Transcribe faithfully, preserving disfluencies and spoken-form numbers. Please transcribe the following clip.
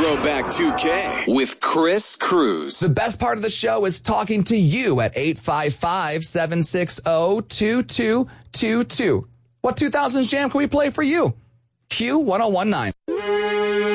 Throwback two K with Chris Cruz. The best part of the show is talking to you at eight five five, seven six zero, two two two two. What two thousands jam can we play for you? Q ten nineteen.